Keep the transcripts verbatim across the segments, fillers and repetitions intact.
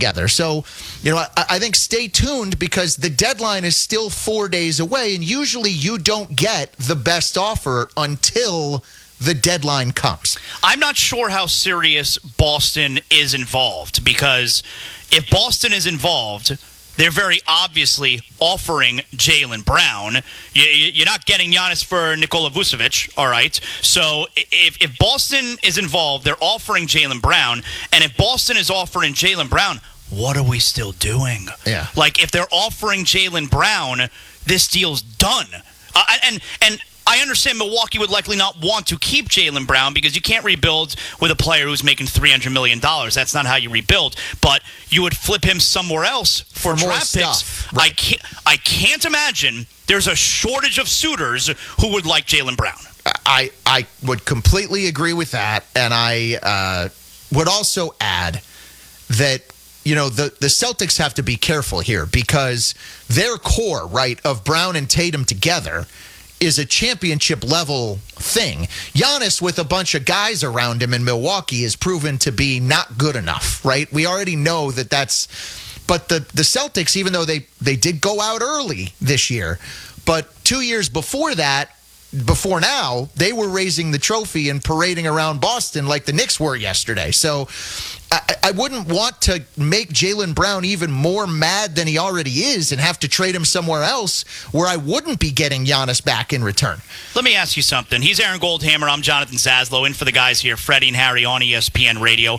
together. So, you know, I, I think stay tuned because the deadline is still four days away, and usually you don't get the best offer until the deadline comes. I'm not sure how serious Boston is involved, because if Boston is involved, they're very obviously offering Jaylen Brown. You, you're not getting Giannis for Nikola Vucevic, all right? So if, if Boston is involved, they're offering Jaylen Brown. And if Boston is offering Jaylen Brown, what are we still doing? Yeah. Like, if they're offering Jaylen Brown, this deal's done. Uh, and and I understand Milwaukee would likely not want to keep Jaylen Brown because you can't rebuild with a player who's making three hundred million dollars. That's not how you rebuild. But you would flip him somewhere else for, for draft picks. Right. I can't, I can't imagine there's a shortage of suitors who would like Jaylen Brown. I, I would completely agree with that. And I uh, would also add that, you know, the, the Celtics have to be careful here because their core, right, of Brown and Tatum together is a championship level thing. Giannis with a bunch of guys around him in Milwaukee is proven to be not good enough, right? We already know that that's, but the, the Celtics, even though they, they did go out early this year, but two years before that, before now, they were raising the trophy and parading around Boston like the Knicks were yesterday. So I, I wouldn't want to make Jaylen Brown even more mad than he already is and have to trade him somewhere else where I wouldn't be getting Giannis back in return. Let me ask you something. He's Aaron Goldhammer. I'm Jonathan Zaslow. In for the guys here, Freddie and Harry on E S P N Radio.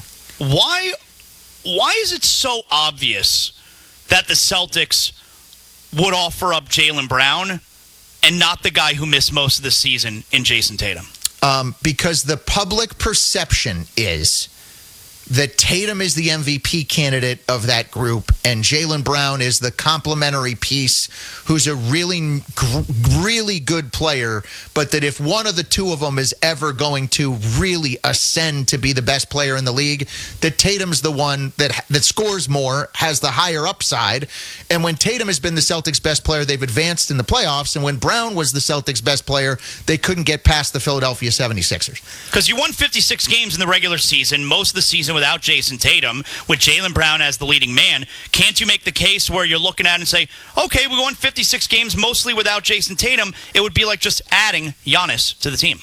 Why, why is it so obvious that the Celtics would offer up Jaylen Brown and not the guy who missed most of the season in Jason Tatum? Um, because the public perception is that Tatum is the M V P candidate of that group and Jaylen Brown is the complementary piece who's a really, really good player, but that if one of the two of them is ever going to really ascend to be the best player in the league, that Tatum's the one that that scores more, has the higher upside. And when Tatum has been the Celtics' best player, they've advanced in the playoffs. And when Brown was the Celtics' best player, they couldn't get past the Philadelphia seventy-sixers. Because you won fifty-six games in the regular season, most of the season without Jason Tatum, with Jaylen Brown as the leading man. Can't you make the case where you're looking at it and say, okay, we won fifty-six games mostly without Jason Tatum? It would be like just adding Giannis to the team.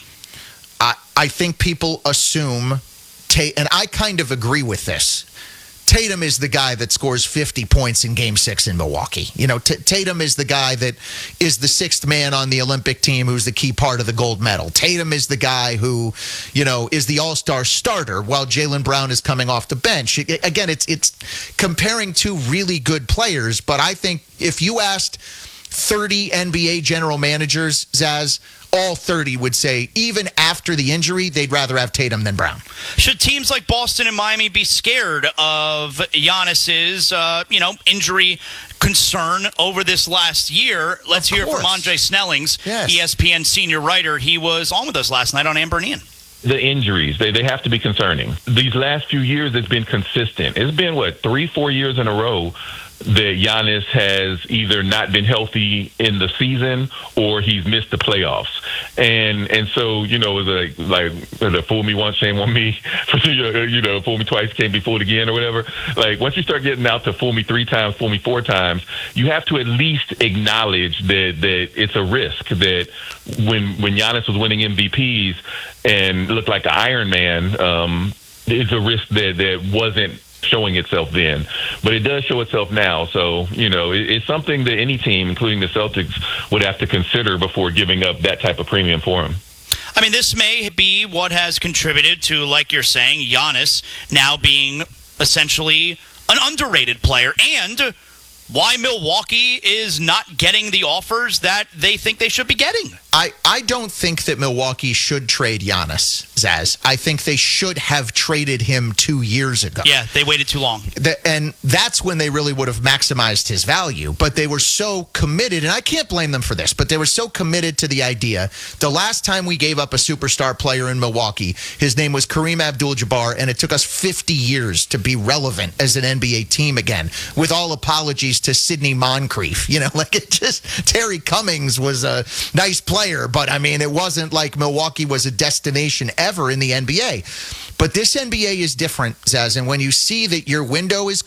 I, I think people assume, and I kind of agree with this, Tatum is the guy that scores fifty points in Game Six in Milwaukee. You know, T- Tatum is the guy that is the sixth man on the Olympic team, who's the key part of the gold medal. Tatum is the guy who, you know, is the All-Star starter while Jaylen Brown is coming off the bench. Again, it's it's comparing two really good players, but I think if you asked thirty N B A general managers, Zaz, all thirty would say, even after the injury, they'd rather have Tatum than Brown. Should teams like Boston and Miami be scared of Giannis's, uh, you know, injury concern over this last year? Let's hear from Andre Snellings, yes. E S P N senior writer. He was on with us last night on Amber and Ian. The injuries, they, they have to be concerning. These last few years, it's been consistent. It's been, what, three, four years in a row that Giannis has either not been healthy in the season or he's missed the playoffs. And and so, you know, it's like, like the fool me once, shame on me. You know, fool me twice, can't be fooled again or whatever. Like, once you start getting out to fool me three times, fool me four times, you have to at least acknowledge that, that it's a risk, that when, when Giannis was winning M V Ps and looked like the Iron Man, um, it's a risk that, that wasn't showing itself then, but it does show itself now. So, you know, it, it's something that any team, including the Celtics, would have to consider before giving up that type of premium for him. I mean, this may be what has contributed to, like you're saying, Giannis now being essentially an underrated player, and why Milwaukee is not getting the offers that they think they should be getting. I, I don't think that Milwaukee should trade Giannis, Zaz. I think they should have traded him two years ago. Yeah, they waited too long. The, and that's when they really would have maximized his value. But they were so committed, and I can't blame them for this, but they were so committed to the idea. The last time we gave up a superstar player in Milwaukee, his name was Kareem Abdul-Jabbar, and it took us fifty years to be relevant as an N B A team again, with all apologies to Sidney Moncrief. You know, like it just, Terry Cummings was a nice player. But, I mean, it wasn't like Milwaukee was a destination ever in the N B A. But this N B A is different, Zaz. And when you see that your window is